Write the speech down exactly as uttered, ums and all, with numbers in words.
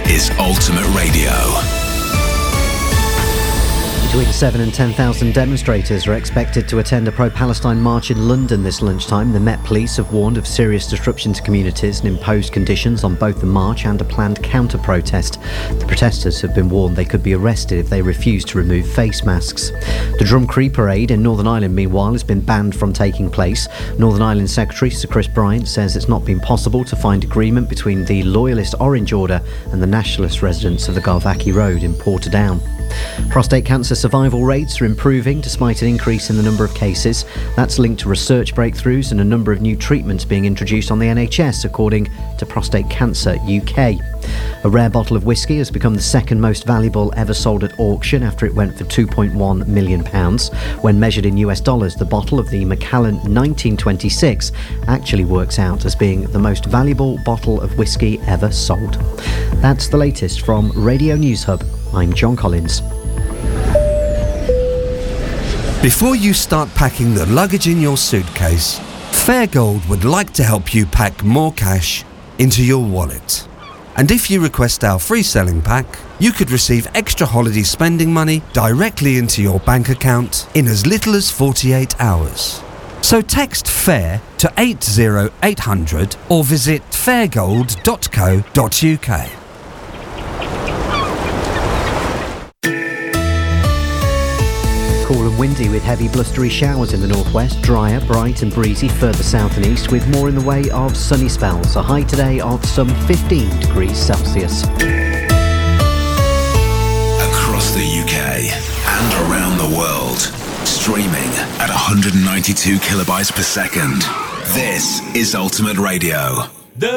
is Ultimate Radio. Between seven and ten thousand demonstrators are expected to attend a pro-Palestine march in London this lunchtime. The Met Police have warned of serious disruption to communities and imposed conditions on both the march and a planned counter-protest. The protesters have been warned they could be arrested if they refuse to remove face masks. The Drumcree Parade in Northern Ireland, meanwhile, has been banned from taking place. Northern Ireland Secretary Sir Chris Bryant says it's not been possible to find agreement between the Loyalist Orange Order and the Nationalist residents of the Garvackie Road in Portadown. Prostate cancer survival rates are improving despite an increase in the number of cases. That's linked to research breakthroughs and a number of new treatments being introduced on the N H S, according to Prostate Cancer U K. A rare bottle of whiskey has become the second most valuable ever sold at auction after it went for two point one million pounds. When measured in U S dollars, the bottle of the Macallan nineteen twenty-six actually works out as being the most valuable bottle of whiskey ever sold. That's the latest from Radio News Hub. I'm John Collins. Before you start packing the luggage in your suitcase, Fairgold would like to help you pack more cash into your wallet. And if you request our free selling pack, you could receive extra holiday spending money directly into your bank account in as little as forty-eight hours. So text FAIR to eight zero eight hundred or visit fairgold dot co dot uk. Cool and windy with heavy blustery showers in the northwest, drier, bright and breezy further south and east, with more in the way of sunny spells. A high today of some fifteen degrees Celsius. Across the U K and around the world, streaming at one hundred ninety-two kilobytes per second. This is Ultimate Radio.